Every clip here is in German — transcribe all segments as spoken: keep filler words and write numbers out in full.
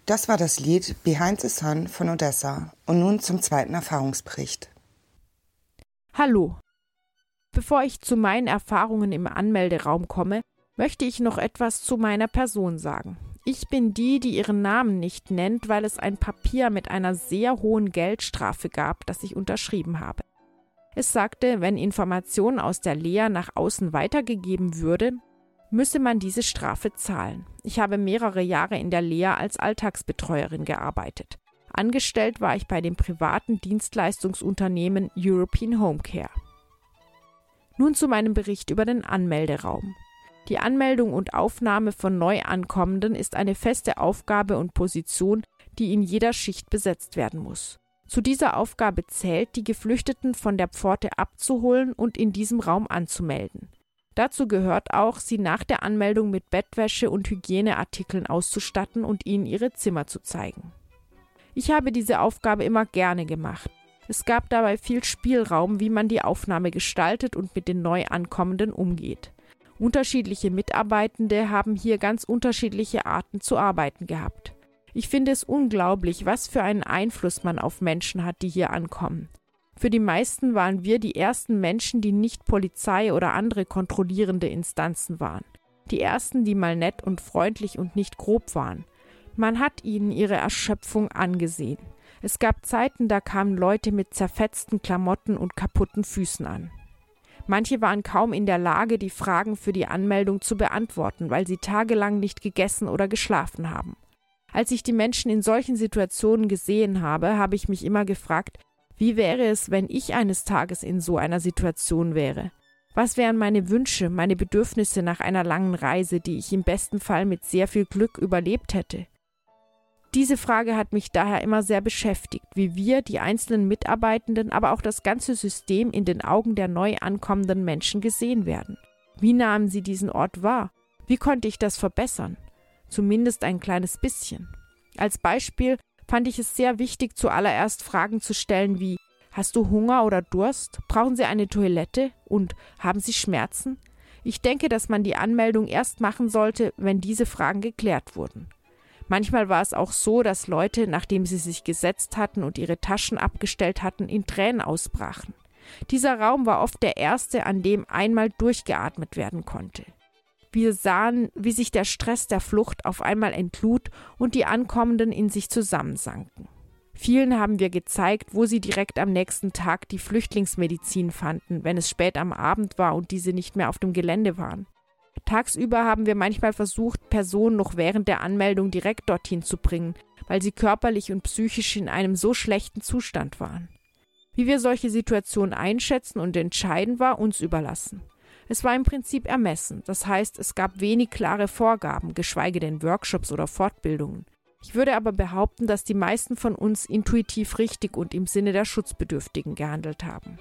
Das war das Lied Behind the Sun von Odessa. Und nun zum zweiten Erfahrungsbericht. Hallo. Bevor ich zu meinen Erfahrungen im Anmelderaum komme, möchte ich noch etwas zu meiner Person sagen. Ich bin die, die ihren Namen nicht nennt, weil es ein Papier mit einer sehr hohen Geldstrafe gab, das ich unterschrieben habe. Es sagte, wenn Informationen aus der Lea nach außen weitergegeben würde, müsse man diese Strafe zahlen. Ich habe mehrere Jahre in der Lea als Alltagsbetreuerin gearbeitet. Angestellt war ich bei dem privaten Dienstleistungsunternehmen European Home Care. Nun zu meinem Bericht über den Anmelderaum. Die Anmeldung und Aufnahme von Neuankommenden ist eine feste Aufgabe und Position, die in jeder Schicht besetzt werden muss. Zu dieser Aufgabe zählt, die Geflüchteten von der Pforte abzuholen und in diesem Raum anzumelden. Dazu gehört auch, sie nach der Anmeldung mit Bettwäsche und Hygieneartikeln auszustatten und ihnen ihre Zimmer zu zeigen. Ich habe diese Aufgabe immer gerne gemacht. Es gab dabei viel Spielraum, wie man die Aufnahme gestaltet und mit den Neuankommenden umgeht. Unterschiedliche Mitarbeitende haben hier ganz unterschiedliche Arten zu arbeiten gehabt. Ich finde es unglaublich, was für einen Einfluss man auf Menschen hat, die hier ankommen. Für die meisten waren wir die ersten Menschen, die nicht Polizei oder andere kontrollierende Instanzen waren. Die ersten, die mal nett und freundlich und nicht grob waren. Man hat ihnen ihre Erschöpfung angesehen. Es gab Zeiten, da kamen Leute mit zerfetzten Klamotten und kaputten Füßen an. Manche waren kaum in der Lage, die Fragen für die Anmeldung zu beantworten, weil sie tagelang nicht gegessen oder geschlafen haben. Als ich die Menschen in solchen Situationen gesehen habe, habe ich mich immer gefragt, wie wäre es, wenn ich eines Tages in so einer Situation wäre? Was wären meine Wünsche, meine Bedürfnisse nach einer langen Reise, die ich im besten Fall mit sehr viel Glück überlebt hätte? Diese Frage hat mich daher immer sehr beschäftigt, wie wir, die einzelnen Mitarbeitenden, aber auch das ganze System in den Augen der neu ankommenden Menschen gesehen werden. Wie nahmen sie diesen Ort wahr? Wie konnte ich das verbessern? Zumindest ein kleines bisschen. Als Beispiel fand ich es sehr wichtig, zuallererst Fragen zu stellen wie: Hast du Hunger oder Durst? Brauchen Sie eine Toilette? Und haben Sie Schmerzen? Ich denke, dass man die Anmeldung erst machen sollte, wenn diese Fragen geklärt wurden. Manchmal war es auch so, dass Leute, nachdem sie sich gesetzt hatten und ihre Taschen abgestellt hatten, in Tränen ausbrachen. Dieser Raum war oft der erste, an dem einmal durchgeatmet werden konnte. Wir sahen, wie sich der Stress der Flucht auf einmal entlud und die Ankommenden in sich zusammensanken. Vielen haben wir gezeigt, wo sie direkt am nächsten Tag die Flüchtlingsmedizin fanden, wenn es spät am Abend war und diese nicht mehr auf dem Gelände waren. Tagsüber haben wir manchmal versucht, Personen noch während der Anmeldung direkt dorthin zu bringen, weil sie körperlich und psychisch in einem so schlechten Zustand waren. Wie wir solche Situationen einschätzen und entscheiden, war uns überlassen. Es war im Prinzip Ermessen, das heißt, es gab wenig klare Vorgaben, geschweige denn Workshops oder Fortbildungen. Ich würde aber behaupten, dass die meisten von uns intuitiv richtig und im Sinne der Schutzbedürftigen gehandelt haben.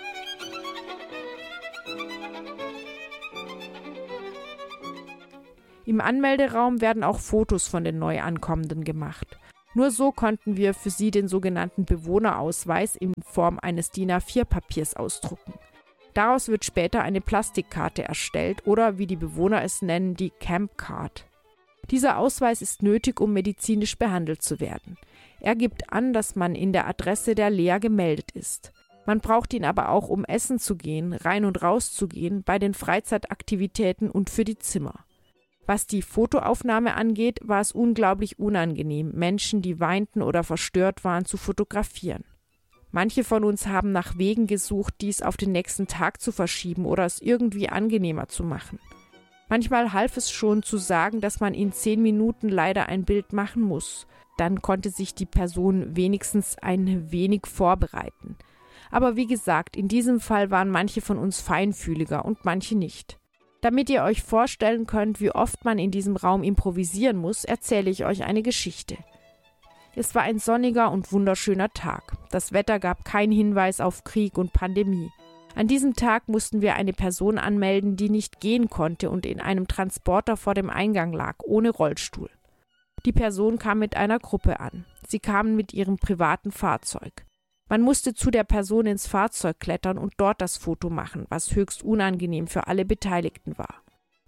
Im Anmelderaum werden auch Fotos von den Neuankommenden gemacht. Nur so konnten wir für sie den sogenannten Bewohnerausweis in Form eines D I N A vier Papiers ausdrucken. Daraus wird später eine Plastikkarte erstellt oder, wie die Bewohner es nennen, die Camp Card. Dieser Ausweis ist nötig, um medizinisch behandelt zu werden. Er gibt an, dass man in der Adresse der Lea gemeldet ist. Man braucht ihn aber auch, um essen zu gehen, rein und raus zu gehen, bei den Freizeitaktivitäten und für die Zimmer. Was die Fotoaufnahme angeht, war es unglaublich unangenehm, Menschen, die weinten oder verstört waren, zu fotografieren. Manche von uns haben nach Wegen gesucht, dies auf den nächsten Tag zu verschieben oder es irgendwie angenehmer zu machen. Manchmal half es schon zu sagen, dass man in zehn Minuten leider ein Bild machen muss. Dann konnte sich die Person wenigstens ein wenig vorbereiten. Aber wie gesagt, in diesem Fall waren manche von uns feinfühliger und manche nicht. Damit ihr euch vorstellen könnt, wie oft man in diesem Raum improvisieren muss, erzähle ich euch eine Geschichte. Es war ein sonniger und wunderschöner Tag. Das Wetter gab keinen Hinweis auf Krieg und Pandemie. An diesem Tag mussten wir eine Person anmelden, die nicht gehen konnte und in einem Transporter vor dem Eingang lag, ohne Rollstuhl. Die Person kam mit einer Gruppe an. Sie kamen mit ihrem privaten Fahrzeug. Man musste zu der Person ins Fahrzeug klettern und dort das Foto machen, was höchst unangenehm für alle Beteiligten war.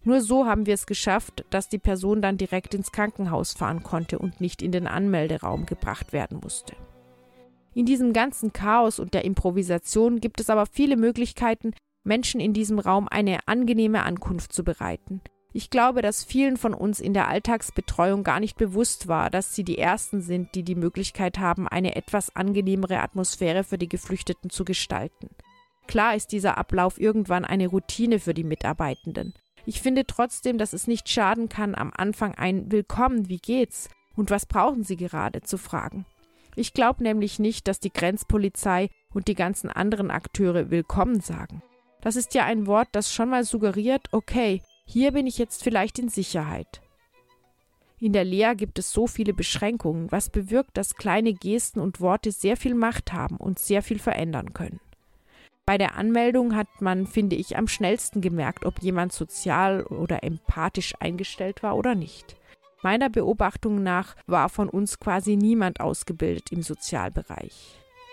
Nur so haben wir es geschafft, dass die Person dann direkt ins Krankenhaus fahren konnte und nicht in den Anmelderaum gebracht werden musste. In diesem ganzen Chaos und der Improvisation gibt es aber viele Möglichkeiten, Menschen in diesem Raum eine angenehme Ankunft zu bereiten. Ich glaube, dass vielen von uns in der Alltagsbetreuung gar nicht bewusst war, dass sie die Ersten sind, die die Möglichkeit haben, eine etwas angenehmere Atmosphäre für die Geflüchteten zu gestalten. Klar ist dieser Ablauf irgendwann eine Routine für die Mitarbeitenden. Ich finde trotzdem, dass es nicht schaden kann, am Anfang ein Willkommen, wie geht's und was brauchen Sie gerade zu fragen. Ich glaube nämlich nicht, dass die Grenzpolizei und die ganzen anderen Akteure Willkommen sagen. Das ist ja ein Wort, das schon mal suggeriert, okay, hier bin ich jetzt vielleicht in Sicherheit. In der Lea gibt es so viele Beschränkungen, was bewirkt, dass kleine Gesten und Worte sehr viel Macht haben und sehr viel verändern können. Bei der Anmeldung hat man, finde ich, am schnellsten gemerkt, ob jemand sozial oder empathisch eingestellt war oder nicht. Meiner Beobachtung nach war von uns quasi niemand ausgebildet im Sozialbereich.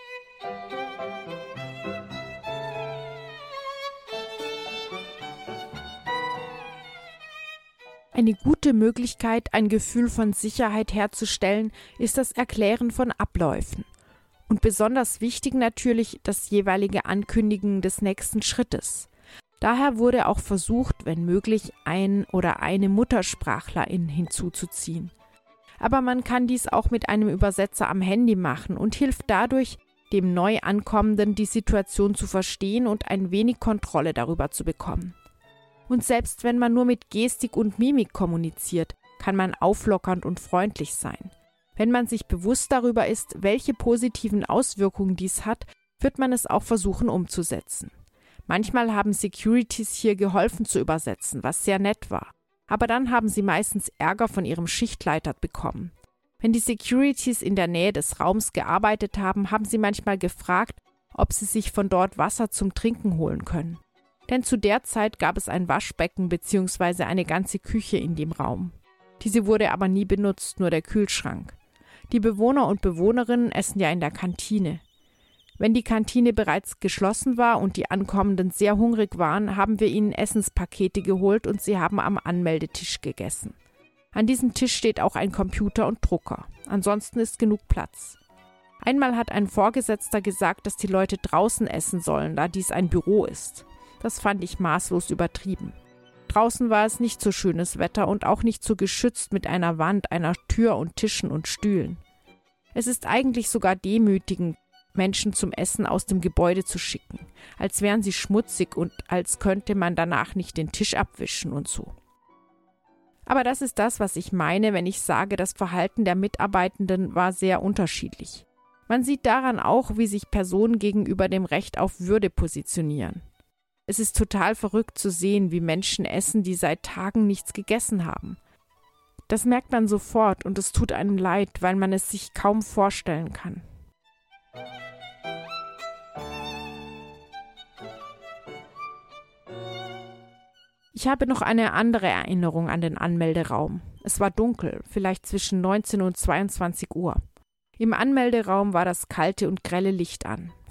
Eine gute Möglichkeit, ein Gefühl von Sicherheit herzustellen, ist das Erklären von Abläufen. Und besonders wichtig natürlich das jeweilige Ankündigen des nächsten Schrittes. Daher wurde auch versucht, wenn möglich, ein oder eine Muttersprachlerin hinzuzuziehen. Aber man kann dies auch mit einem Übersetzer am Handy machen und hilft dadurch, dem Neuankommenden die Situation zu verstehen und ein wenig Kontrolle darüber zu bekommen. Und selbst wenn man nur mit Gestik und Mimik kommuniziert, kann man auflockernd und freundlich sein. Wenn man sich bewusst darüber ist, welche positiven Auswirkungen dies hat, wird man es auch versuchen umzusetzen. Manchmal haben Securities hier geholfen zu übersetzen, was sehr nett war. Aber dann haben sie meistens Ärger von ihrem Schichtleiter bekommen. Wenn die Securities in der Nähe des Raums gearbeitet haben, haben sie manchmal gefragt, ob sie sich von dort Wasser zum Trinken holen können. Denn zu der Zeit gab es ein Waschbecken bzw. eine ganze Küche in dem Raum. Diese wurde aber nie benutzt, nur der Kühlschrank. Die Bewohner und Bewohnerinnen essen ja in der Kantine. Wenn die Kantine bereits geschlossen war und die Ankommenden sehr hungrig waren, haben wir ihnen Essenspakete geholt und sie haben am Anmeldetisch gegessen. An diesem Tisch steht auch ein Computer und Drucker. Ansonsten ist genug Platz. Einmal hat ein Vorgesetzter gesagt, dass die Leute draußen essen sollen, da dies ein Büro ist. Das fand ich maßlos übertrieben. Draußen war es nicht so schönes Wetter und auch nicht so geschützt mit einer Wand, einer Tür und Tischen und Stühlen. Es ist eigentlich sogar demütigend, Menschen zum Essen aus dem Gebäude zu schicken, als wären sie schmutzig und als könnte man danach nicht den Tisch abwischen und so. Aber das ist das, was ich meine, wenn ich sage, das Verhalten der Mitarbeitenden war sehr unterschiedlich. Man sieht daran auch, wie sich Personen gegenüber dem Recht auf Würde positionieren. Es ist total verrückt zu sehen, wie Menschen essen, die seit Tagen nichts gegessen haben. Das merkt man sofort und es tut einem leid, weil man es sich kaum vorstellen kann. Ich habe noch eine andere Erinnerung an den Anmelderaum. Es war dunkel, vielleicht zwischen neunzehn und zweiundzwanzig Uhr. Im Anmelderaum war das kalte und grelle Licht an.